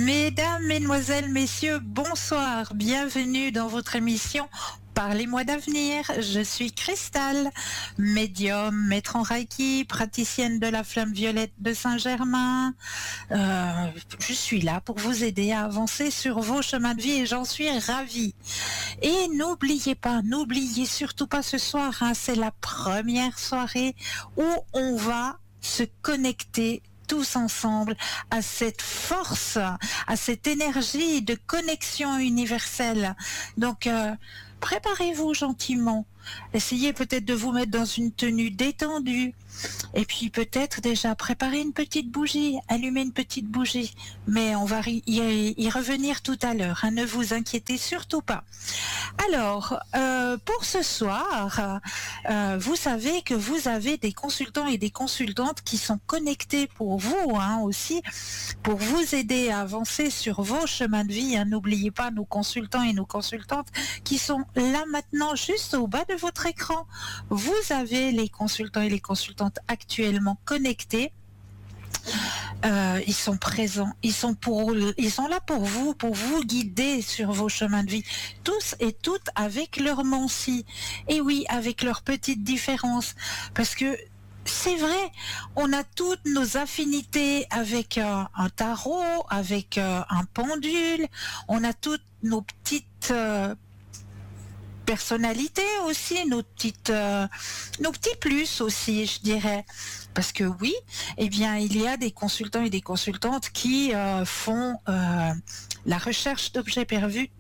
Mesdames, Mesdemoiselles, Messieurs, bonsoir. Bienvenue dans votre émission Parlez-moi d'avenir. Je suis Cristal, médium, maître en Reiki, praticienne de la flamme violette de Saint-Germain. Je suis là pour vous aider à avancer sur vos chemins de vie et j'en suis ravie. Et n'oubliez surtout pas ce soir, c'est la première soirée où on va se connecter tous ensemble à cette force, à cette énergie de connexion universelle. Donc, préparez-vous gentiment. Essayez peut-être de vous mettre dans une tenue détendue. Et puis peut-être déjà préparer une petite bougie, allumer une petite bougie. Mais on va y revenir tout à l'heure. Ne vous inquiétez surtout pas. Alors, pour ce soir, vous savez que vous avez des consultants et des consultantes qui sont connectés pour vous aussi, pour vous aider à avancer sur vos chemins de vie. N'oubliez pas nos consultants et nos consultantes qui sont là maintenant, juste au bas de votre écran. Vous avez les consultants et les consultantes actuellement connectés. Ils sont présents, ils sont là pour vous guider sur vos chemins de vie, tous et toutes avec leur mancie, et oui, avec leurs petites différences, parce que c'est vrai, on a toutes nos affinités avec un tarot, avec un pendule, on a toutes nos petites personnalités aussi, nos petits plus aussi, je dirais. Parce que oui, eh bien, il y a des consultants et des consultantes qui font la recherche d'objets perdus,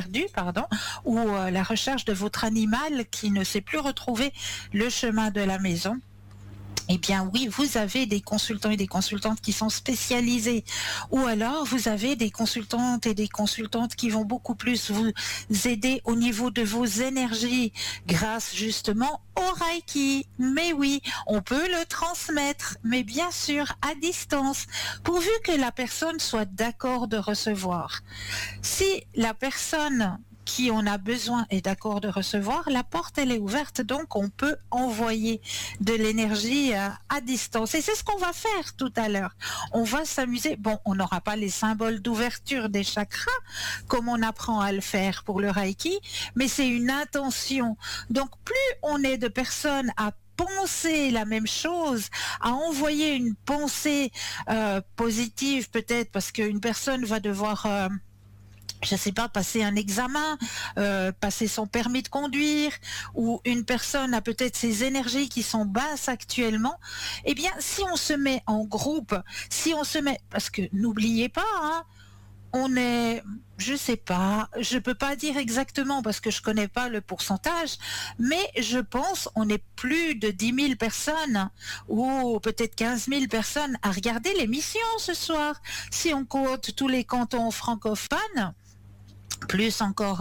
ou la recherche de votre animal qui ne sait plus retrouver le chemin de la maison. Eh bien oui, vous avez des consultants et des consultantes qui sont spécialisés. Ou alors, vous avez des consultantes et des consultantes qui vont beaucoup plus vous aider au niveau de vos énergies grâce justement au Reiki. Mais oui, on peut le transmettre, mais bien sûr à distance, pourvu que la personne soit d'accord de recevoir. Si la personne qui on a besoin est d'accord de recevoir, la porte elle est ouverte, donc on peut envoyer de l'énergie à distance. Et c'est ce qu'on va faire tout à l'heure. On va s'amuser. Bon, on n'aura pas les symboles d'ouverture des chakras comme on apprend à le faire pour le Reiki, mais c'est une intention. Donc plus on est de personnes à penser la même chose, à envoyer une pensée positive peut-être, parce qu'une personne va devoir je ne sais pas, passer un examen, passer son permis de conduire, ou une personne a peut-être ses énergies qui sont basses actuellement, eh bien, si on se met en groupe, parce que n'oubliez pas, on est, je sais pas, je peux pas dire exactement parce que je connais pas le pourcentage, mais je pense on est plus de 10 000 personnes ou peut-être 15 000 personnes à regarder l'émission ce soir. Si on compte tous les cantons francophones, plus encore,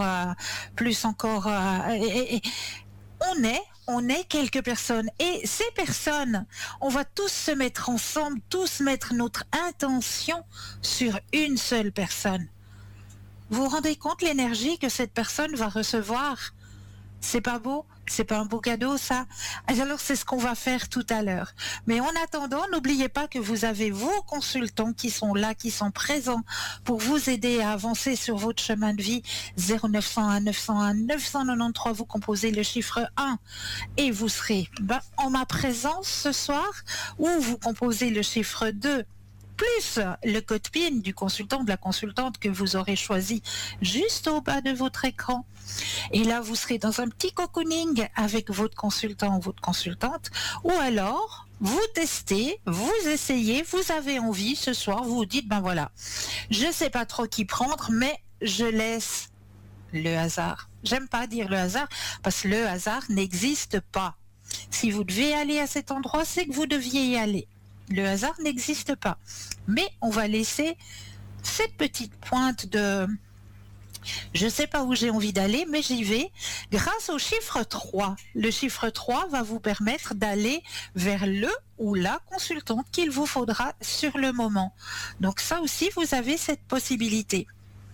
on est quelques personnes. Et ces personnes, on va tous se mettre ensemble, tous mettre notre intention sur une seule personne. Vous vous rendez compte l'énergie que cette personne va recevoir? C'est pas beau? C'est pas un beau cadeau, ça? Alors, c'est ce qu'on va faire tout à l'heure. Mais en attendant, n'oubliez pas que vous avez vos consultants qui sont là, qui sont présents pour vous aider à avancer sur votre chemin de vie. 0901 901 993, vous composez le chiffre 1 et vous serez en ma présence ce soir, ou vous composez le chiffre 2 plus le code PIN du consultant ou de la consultante que vous aurez choisi juste au bas de votre écran. Et là, vous serez dans un petit cocooning avec votre consultant ou votre consultante, ou alors vous testez, vous essayez, vous avez envie ce soir, vous vous dites, ben voilà, je sais pas trop qui prendre, mais je laisse le hasard. J'aime pas dire le hasard, parce que le hasard n'existe pas. Si vous devez aller à cet endroit, c'est que vous deviez y aller. Le hasard n'existe pas. Mais on va laisser cette petite pointe de je ne sais pas où j'ai envie d'aller, mais j'y vais grâce au chiffre 3. Le chiffre 3 va vous permettre d'aller vers le ou la consultante qu'il vous faudra sur le moment. Donc ça aussi, vous avez cette possibilité.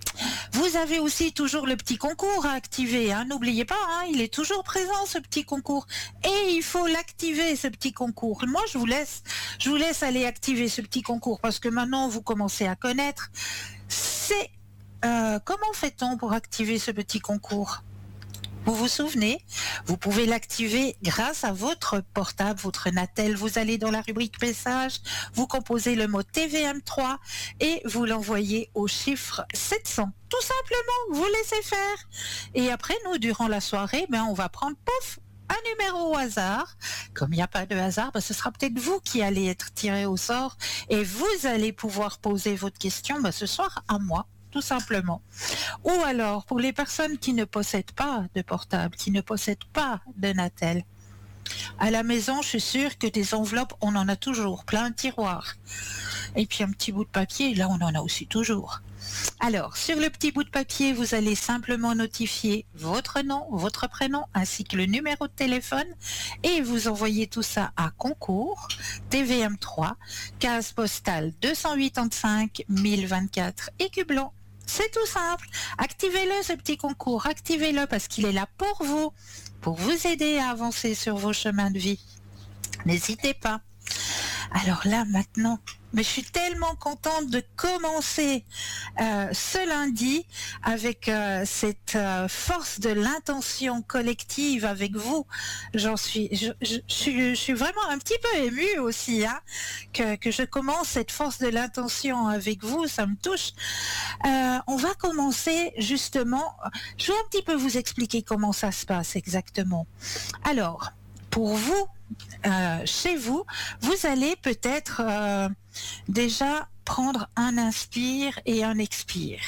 Vous avez aussi toujours le petit concours à activer, hein. N'oubliez pas, hein, il est toujours présent ce petit concours. Et il faut l'activer, ce petit concours. Moi, je vous laisse aller activer ce petit concours parce que maintenant, vous commencez à connaître. C'est comment fait-on pour activer ce petit concours? Vous vous souvenez? Vous pouvez l'activer grâce à votre portable, votre Natel. Vous allez dans la rubrique message, vous composez le mot TVM3 et vous l'envoyez au chiffre 700. Tout simplement, vous laissez faire. Et après, nous, durant la soirée, on va prendre, pof, un numéro au hasard. Comme il n'y a pas de hasard, ce sera peut-être vous qui allez être tiré au sort et vous allez pouvoir poser votre question ce soir à moi. Tout simplement. Ou alors, pour les personnes qui ne possèdent pas de portable, qui ne possèdent pas de Natel, à la maison, je suis sûre que des enveloppes, on en a toujours, plein de tiroirs. Et puis un petit bout de papier, là, on en a aussi toujours. Alors, sur le petit bout de papier, vous allez simplement notifier votre nom, votre prénom, ainsi que le numéro de téléphone, et vous envoyez tout ça à concours, TVM3, case postale 285 1024, Écublon. C'est tout simple. Activez-le, ce petit concours. Activez-le parce qu'il est là pour vous aider à avancer sur vos chemins de vie. N'hésitez pas. Alors là, maintenant, mais je suis tellement contente de commencer ce lundi avec cette force de l'intention collective avec vous. Je suis vraiment un petit peu émue aussi, hein, que je commence cette force de l'intention avec vous, ça me touche. On va commencer justement, je vais un petit peu vous expliquer comment ça se passe exactement. Alors, pour vous, chez vous, vous allez peut-être déjà prendre un inspire et un expire.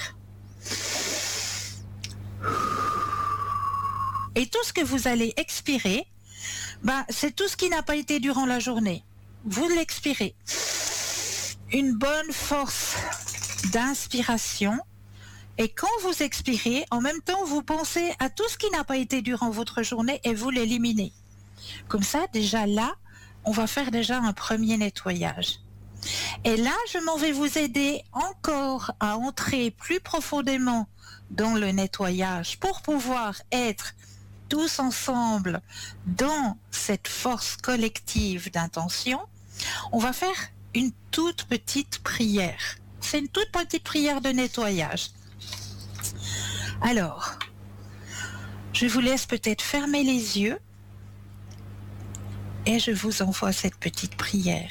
Et tout ce que vous allez expirer, c'est tout ce qui n'a pas été durant la journée. Vous l'expirez. Une bonne force d'inspiration. Et quand vous expirez, en même temps, vous pensez à tout ce qui n'a pas été durant votre journée et vous l'éliminez. Comme ça, déjà là, on va faire déjà un premier nettoyage. Et là, je m'en vais vous aider encore à entrer plus profondément dans le nettoyage pour pouvoir être tous ensemble dans cette force collective d'intention. On va faire une toute petite prière. C'est une toute petite prière de nettoyage. Alors, je vous laisse peut-être fermer les yeux et je vous envoie cette petite prière.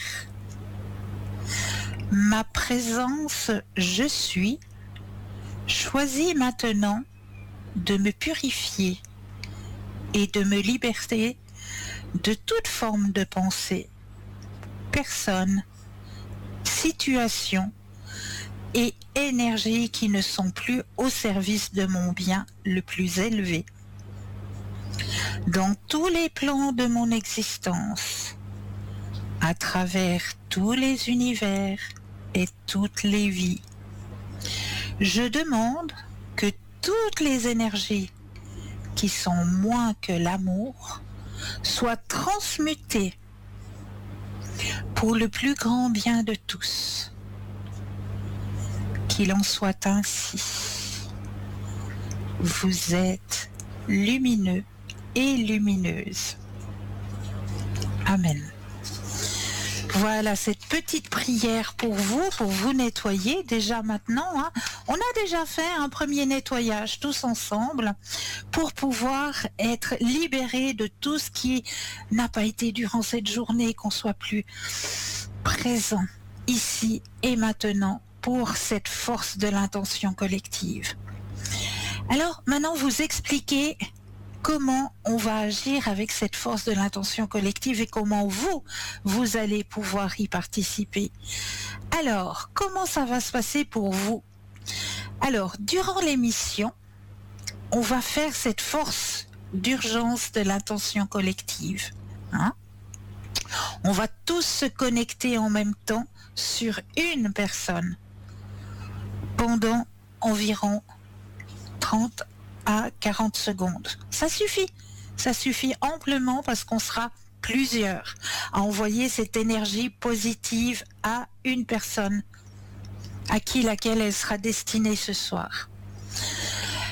Ma présence, je suis, choisis maintenant de me purifier et de me libérer de toute forme de pensée, personne, situation et énergie qui ne sont plus au service de mon bien le plus élevé. Dans tous les plans de mon existence, à travers tous les univers et toutes les vies, je demande que toutes les énergies qui sont moins que l'amour soient transmutées pour le plus grand bien de tous. Qu'il en soit ainsi. Vous êtes lumineux et lumineuse. Amen. Voilà cette petite prière pour vous nettoyer déjà maintenant. Hein. On a déjà fait un premier nettoyage tous ensemble pour pouvoir être libérés de tout ce qui n'a pas été durant cette journée, qu'on soit plus présent ici et maintenant pour cette force de l'intention collective. Alors maintenant vous expliquez comment on va agir avec cette force de l'intention collective et comment vous allez pouvoir y participer. Alors, comment ça va se passer pour vous? Alors, durant l'émission, on va faire cette force d'urgence de l'intention collective. Hein? On va tous se connecter en même temps sur une personne pendant environ 30 à 40 secondes. Ça suffit amplement parce qu'on sera plusieurs à envoyer cette énergie positive à une personne laquelle elle sera destinée ce soir.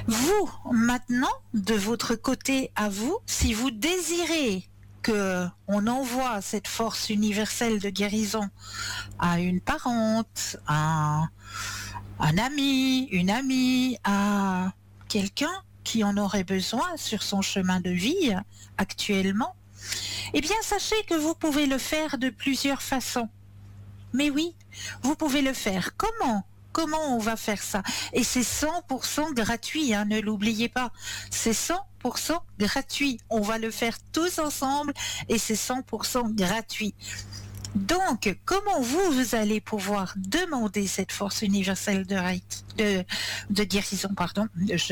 Vous, maintenant, de votre côté à vous, si vous désirez que on envoie cette force universelle de guérison à une parente, à un ami, une amie, à quelqu'un qui en aurait besoin sur son chemin de vie actuellement, eh bien sachez que vous pouvez le faire de plusieurs façons. Mais oui, vous pouvez le faire. Comment? Comment on va faire ça? Et c'est 100% gratuit, hein, ne l'oubliez pas. C'est 100% gratuit. On va le faire tous ensemble et c'est 100% gratuit. Donc, comment vous allez pouvoir demander cette force universelle de guérison, pardon.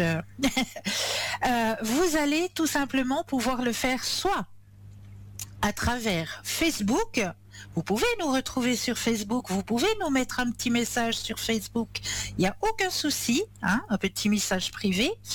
Vous allez tout simplement pouvoir le faire soit à travers Facebook. Vous pouvez nous retrouver sur Facebook, vous pouvez nous mettre un petit message sur Facebook, il n'y a aucun souci, hein, un petit message privé.